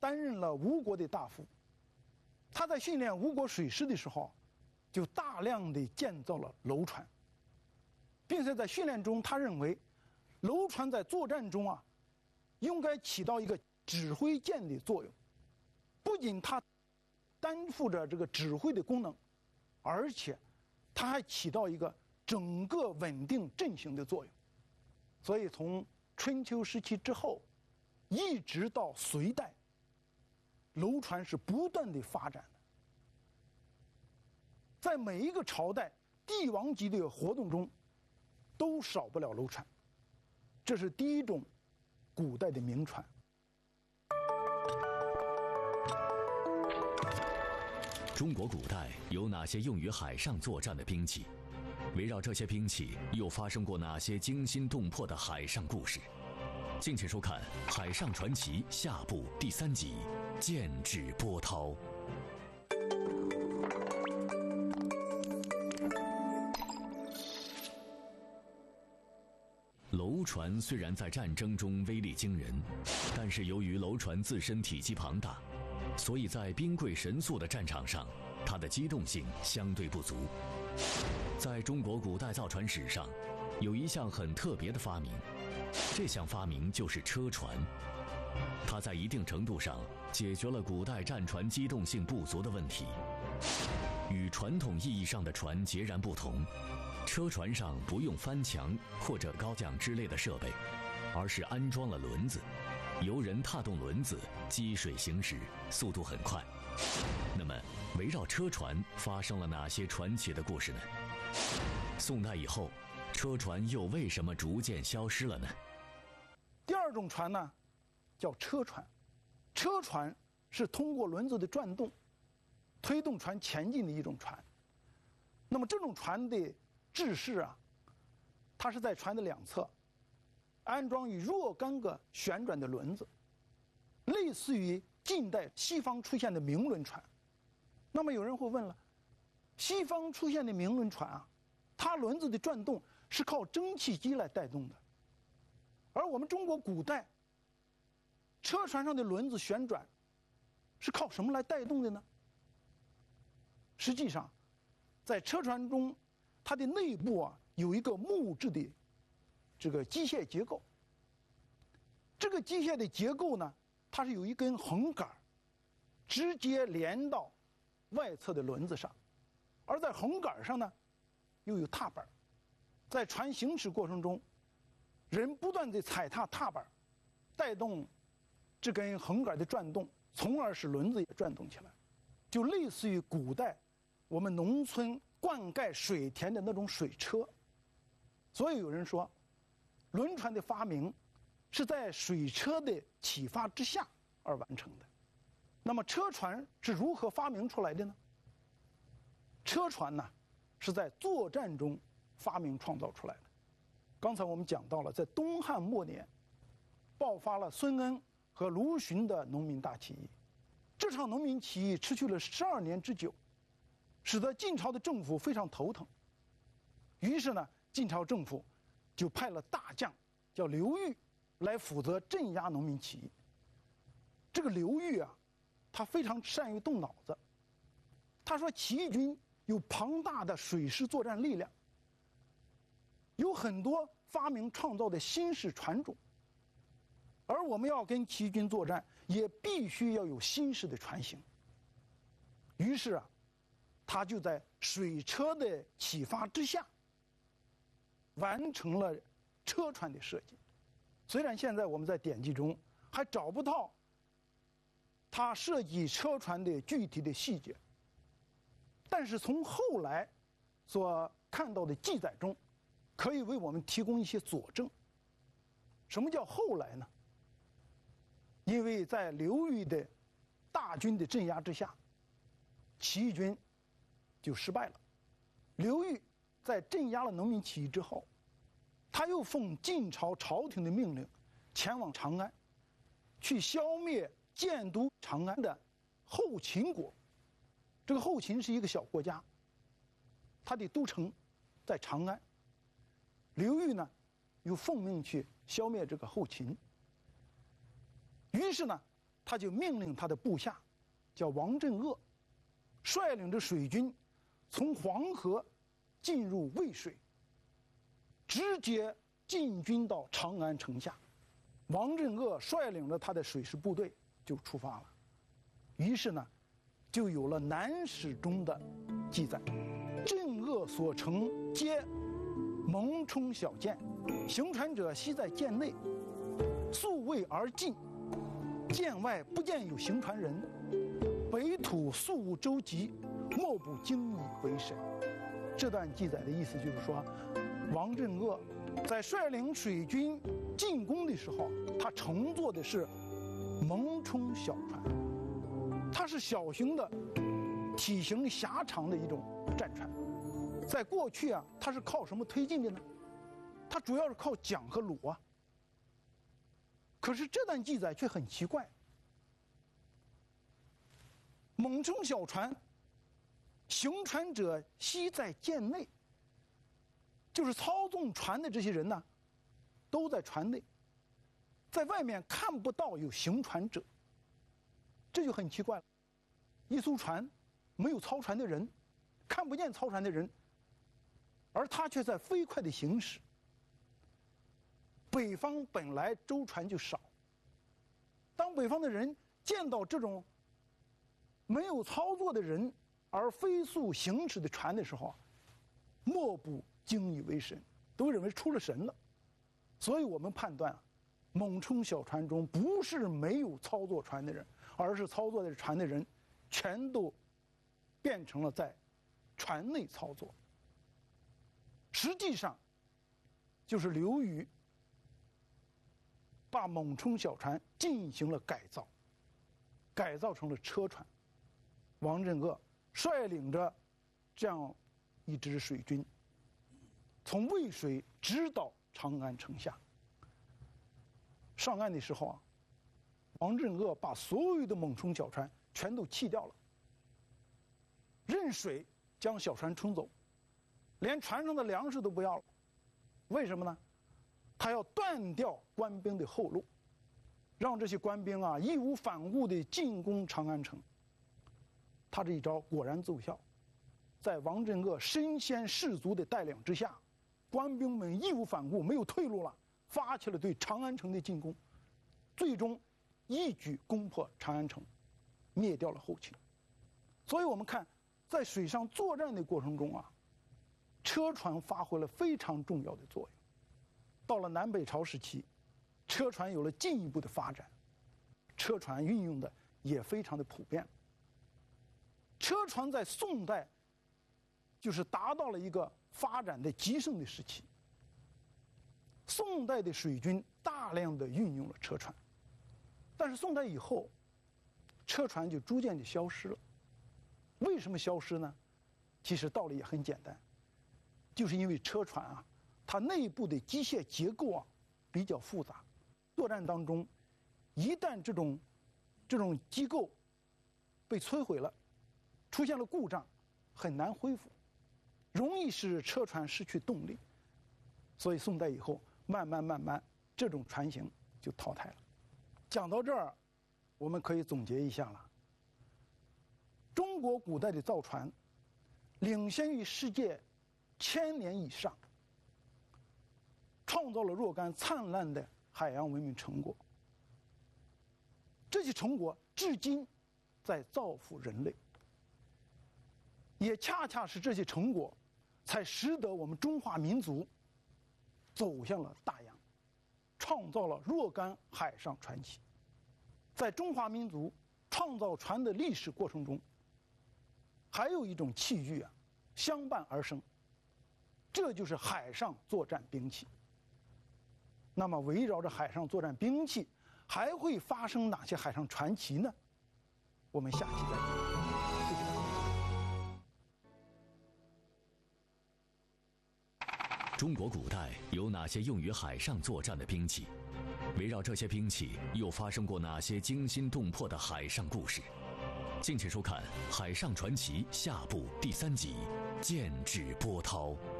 担任了吴国的大夫。他在训练吴国水师的时候，就大量的建造了楼船，并且在训练中，他认为楼船在作战中啊，应该起到一个指挥舰的作用。不仅它担负着这个指挥的功能，而且它还起到一个整个稳定阵型的作用。所以从春秋时期之后，一直到隋代，楼船是不断的发展的。在每一个朝代，帝王级的活动中，都少不了楼船。这是第一种古代的名船。 中国古代有哪些用于海上作战的兵器？围绕这些兵器，又发生过哪些惊心动魄的海上故事？敬请收看《海上传奇》下部第3集《剑指波涛》。楼船虽然在战争中威力惊人，但是由于楼船自身体积庞大，所以在兵贵神速的战场上，它的机动性相对不足。在中国古代造船史上，有一项很特别的发明，这项发明就是车船。它在一定程度上解决了古代战船机动性不足的问题。与传统意义上的船截然不同，车船上不用翻墙或者高桨之类的设备，而是安装了轮子，由人踏动轮子，积水行驶，速度很快。那么，围绕车船发生了哪些传奇的故事呢？宋代以后，车船又为什么逐渐消失了呢？ 第二种船呢，叫车船。车船是通过轮子的转动，推动船前进的一种船。那么这种船的制式啊，它是在船的两侧安装以若干个旋转的轮子，类似于近代西方出现的明轮船。那么有人会问了，西方出现的明轮船啊，它轮子的转动是靠蒸汽机来带动的，而我们中国古代车船上的轮子旋转是靠什么来带动的呢？实际上，在车船中，它的内部啊有一个木质的这个机械结构。这个机械的结构呢，它是有一根横杆直接连到外侧的轮子上，而在横杆上呢又有踏板。在船行驶过程中，人不断地踩踏踏板，带动这根横杆的转动，从而使轮子也转动起来，就类似于古代我们农村灌溉水田的那种水车。所以有人说，轮船的发明是在水车的启发之下而完成的。那么车船是如何发明出来的呢？车船呢，是在作战中发明创造出来的。刚才我们讲到了，在东汉末年爆发了孙恩和卢循的农民大起义。这场农民起义持续了12年之久，使得晋朝的政府非常头疼。于是呢，晋朝政府就派了大将叫刘裕来负责镇压农民起义。这个刘裕啊，他非常善于动脑子。他说起义军有庞大的水师作战力量，有很多发明创造的新式船种，而我们要跟起义军作战，也必须要有新式的船型。于是啊，他就在水车的启发之下，完成了车船的设计。虽然现在我们在典籍中还找不到他设计车船的具体的细节，但是从后来所看到的记载中，可以为我们提供一些佐证。什么叫后来呢？因为在刘裕的大军的镇压之下，起义军就失败了。刘裕在镇压了农民起义之后，他又奉晋朝朝廷的命令，前往长安，去消灭建都长安的后秦国。这个后秦是一个小国家，它的都城在长安。刘裕呢，又奉命去消灭这个后秦。于是呢， 他就命令他的部下，叫王镇恶，率领着水军从黄河进入渭水，直接进军到长安城下。王镇恶率领着他的水师部队就出发了。于是呢，就有了《南史》中的记载：镇恶所乘皆蒙冲小舰，行船者悉在舰内，宿卫而进，舰外不见有行船人，北土宿务周集，莫不惊以为神。这段记载的意思就是说，王镇恶在率领水军进攻的时候，他乘坐的是蒙冲小船，它是小型的、体型狭长的一种战船。在过去啊，它是靠什么推进的呢？它主要是靠桨和橹啊。可是这段记载却很奇怪，蒙冲小船，行船者悉在舰内，就是操纵船的这些人呢，都在船内，在外面看不到有行船者，这就很奇怪了。一艘船没有操船的人，看不见操船的人，而他却在飞快地行驶。北方本来舟船就少，当北方的人见到这种没有操作的人而飞速行驶的船的时候，莫不惊以为神，都认为出了神了。所以我们判断，蒙冲小船中不是没有操作船的人，而是操作的船的人全都变成了在船内操作。实际上就是刘禹把蒙冲小船进行了改造，改造成了车船。王镇恶率领着这样一支水军，从渭水直捣长安城下。上岸的时候啊，王镇恶把所有的蒙冲小船全都弃掉了，任水将小船冲走，连船上的粮食都不要了。为什么呢？他要断掉官兵的后路，让这些官兵啊义无反顾地进攻长安城。他这一招果然奏效，在王镇恶身先士卒的带领之下，官兵们义无反顾，没有退路了，发起了对长安城的进攻，最终一举攻破长安城，灭掉了后秦。所以我们看，在水上作战的过程中啊，车船发挥了非常重要的作用。到了南北朝时期，车船有了进一步的发展，车船运用的也非常的普遍。车船在宋代就是达到了一个发展的极盛的时期。宋代的水军大量的运用了车船，但是宋代以后，车船就逐渐的消失了。为什么消失呢？其实道理也很简单，就是因为车船啊，它内部的机械结构啊比较复杂，作战当中，一旦这种机构被摧毁了，出现了故障，很难恢复，容易使车船失去动力。所以宋代以后，慢慢，这种船型就淘汰了。讲到这儿，我们可以总结一下了。中国古代的造船，领先于世界1000年以上，创造了若干灿烂的海洋文明成果。这些成果至今在造福人类，也恰恰是这些成果，才使得我们中华民族走向了大洋，创造了若干海上传奇。在中华民族创造船的历史过程中，还有一种器具啊相伴而生，这就是海上作战兵器。那么围绕着海上作战兵器，还会发生哪些海上传奇呢？我们下期再见。谢谢大家。 中国古代有哪些用于海上作战的兵器？围绕这些兵器，又发生过哪些惊心动魄的海上故事？敬请收看《海上传奇》下部第3集《剑指波涛》。